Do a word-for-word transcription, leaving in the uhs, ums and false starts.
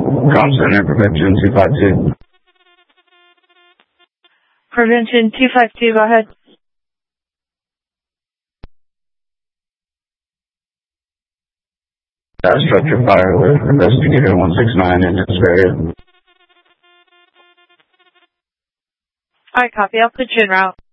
Drop Center, Prevention two five two. Prevention two five two, go ahead. Uh, structure fire with investigator one six nine in this area. Alright, copy. I'll put you en route.